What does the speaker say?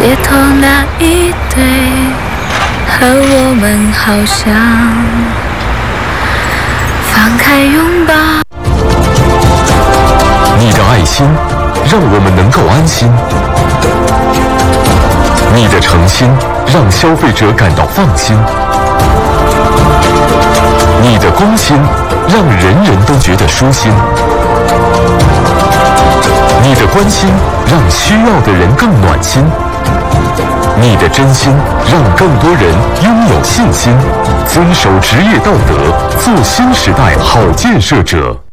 街头那一对和我们好像，放开拥抱。 你的爱心让我们能够安心，你的诚心让消费者感到放心，你的公心让人人都觉得舒心，你的关心让需要的人更暖心，你的真心让更多人拥有信心，遵守职业道德，做新时代好建设者。